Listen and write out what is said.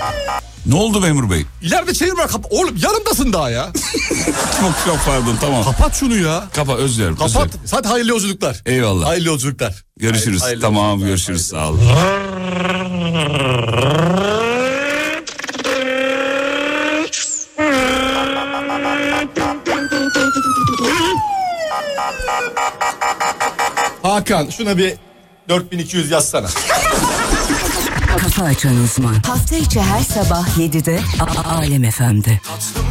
Ne oldu memur bey? İleride çevirme oğlum, yanımdasın daha ya. Çok pardon, tamam. Kapat şunu ya. Kapat, özür dilerim. Kapat. Hadi hayırlı yolculuklar. Eyvallah. Hayırlı yolculuklar. Görüşürüz. Hayırlı tamam yolculuklar. görüşürüz, sağ olun. Hakan şuna bir 4200 yazsana. Kafa Açan Uzman. Hafta içi her sabah 7'de Alem FM'de.